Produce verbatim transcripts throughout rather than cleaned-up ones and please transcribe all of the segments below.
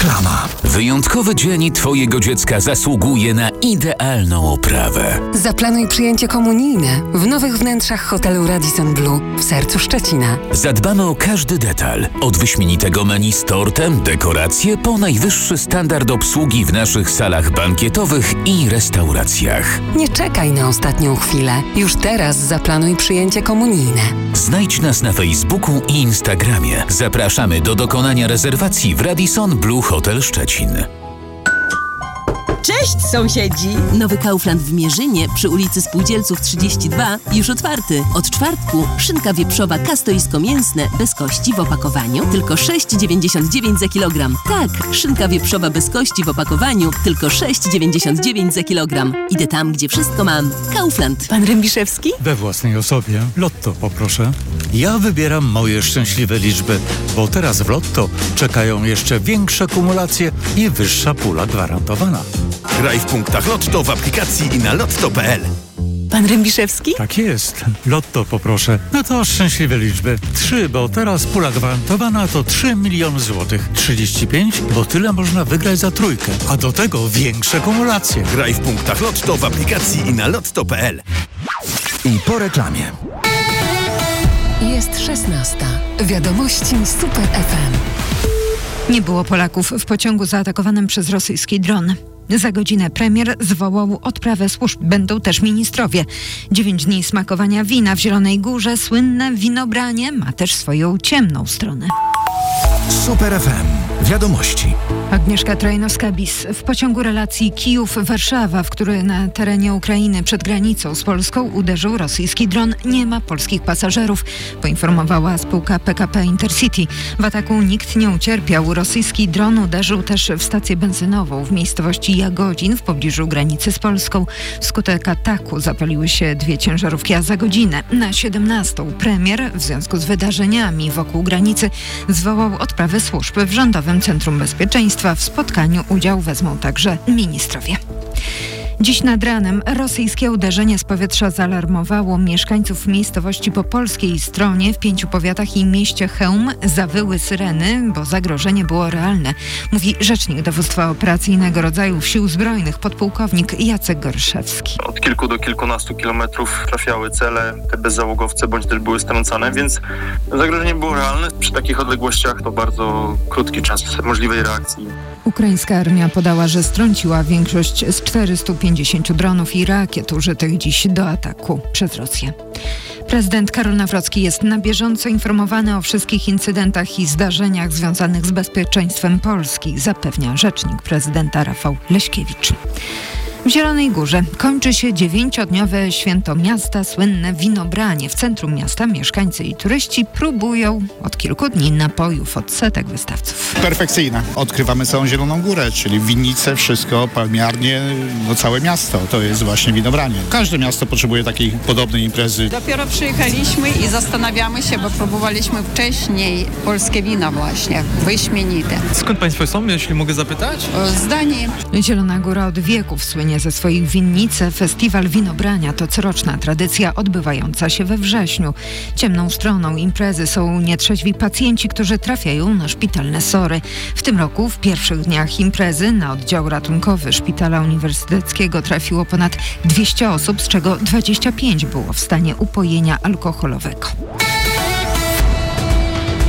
Reklama. Wyjątkowy dzień twojego dziecka zasługuje na idealną oprawę. Zaplanuj przyjęcie komunijne w nowych wnętrzach hotelu Radisson Blu w sercu Szczecina. Zadbamy o każdy detal. Od wyśmienitego menu z tortem, dekoracje, po najwyższy standard obsługi w naszych salach bankietowych i restauracjach. Nie czekaj na ostatnią chwilę. Już teraz zaplanuj przyjęcie komunijne. Znajdź nas na Facebooku i Instagramie. Zapraszamy do dokonania rezerwacji w Radisson Blu Hotel Szczecin. Cześć sąsiedzi! Nowy Kaufland w Mierzynie przy ulicy Spółdzielców trzydzieści dwa już otwarty. Od czwartku szynka wieprzowa kastoisko-mięsne bez kości w opakowaniu tylko sześć dziewięćdziesiąt dziewięć za kilogram. Tak, szynka wieprzowa bez kości w opakowaniu tylko sześć dziewięćdziesiąt dziewięć za kilogram. Idę tam, gdzie wszystko mam. Kaufland. Pan Rębiszewski? We własnej osobie. Lotto poproszę. Ja wybieram moje szczęśliwe liczby, bo teraz w Lotto czekają jeszcze większe kumulacje i wyższa pula gwarantowana. Graj w punktach Lotto w aplikacji i na lotto kropka p l. Pan Rębiszewski? Tak jest. Lotto poproszę. No to szczęśliwe liczby. Trzy, bo teraz pula gwarantowana to trzy miliony złotych. trzydzieści pięć, bo tyle można wygrać za trójkę. A do tego większe kumulacje. Graj w punktach Lotto w aplikacji i na lotto kropka p l. I po reklamie. Jest szesnasta. Wiadomości Super F M. Nie było Polaków w pociągu zaatakowanym przez rosyjski dron. Za godzinę premier zwołał odprawę służb. Będą też ministrowie. Dziewięć dni smakowania wina w Zielonej Górze. Słynne winobranie ma też swoją ciemną stronę. Super F M. Wiadomości. Agnieszka Trajnowska-Bis. W pociągu relacji Kijów-Warszawa, w który na terenie Ukrainy przed granicą z Polską uderzył rosyjski dron, nie ma polskich pasażerów, poinformowała spółka P K P Intercity. W ataku nikt nie ucierpiał. Rosyjski dron uderzył też w stację benzynową w miejscowości Jagodzin w pobliżu granicy z Polską. Wskutek ataku zapaliły się dwie ciężarówki, a za godzinę na siedemnastą premier w związku z wydarzeniami wokół granicy zwołał odprawę służb w Rządowym Centrum Bezpieczeństwa. W spotkaniu udział wezmą także ministrowie. Dziś nad ranem rosyjskie uderzenie z powietrza zaalarmowało mieszkańców miejscowości po polskiej stronie w pięciu powiatach i mieście Chełm. Zawyły syreny, bo zagrożenie było realne, mówi rzecznik dowództwa operacyjnego rodzajów Sił Zbrojnych, podpułkownik Jacek Gorszewski. Od kilku do kilkunastu kilometrów trafiały cele, te bezzałogowce bądź też były strącane, więc zagrożenie było realne. Przy takich odległościach to bardzo krótki czas możliwej reakcji. Ukraińska armia podała, że strąciła większość z czterystu pięćdziesięciu dronów i rakiet użytych dziś do ataku przez Rosję. Prezydent Karol Nawrocki jest na bieżąco informowany o wszystkich incydentach i zdarzeniach związanych z bezpieczeństwem Polski, zapewnia rzecznik prezydenta Rafał Leśkiewicz. W Zielonej Górze kończy się dziewięciodniowe święto miasta, słynne winobranie. W centrum miasta mieszkańcy i turyści próbują od kilku dni napojów od setek wystawców. Perfekcyjne. Odkrywamy całą Zieloną Górę, czyli winnice, wszystko, palmiarnie, no całe miasto. To jest właśnie winobranie. Każde miasto potrzebuje takiej podobnej imprezy. Dopiero przyjechaliśmy i zastanawiamy się, bo próbowaliśmy wcześniej polskie wina właśnie, wyśmienite. Skąd Państwo są, jeśli mogę zapytać? Z Danii. Zielona Góra od wieków słynie ze swoich winnic. Festiwal Winobrania to coroczna tradycja odbywająca się we wrześniu. Ciemną stroną imprezy są nietrzeźwi pacjenci, którzy trafiają na szpitalne sory. W tym roku w pierwszych dniach imprezy na oddział ratunkowy Szpitala Uniwersyteckiego trafiło ponad dwieście osób, z czego dwadzieścia pięć było w stanie upojenia alkoholowego.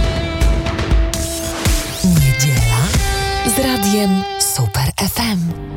Niedziela z radiem Super F M.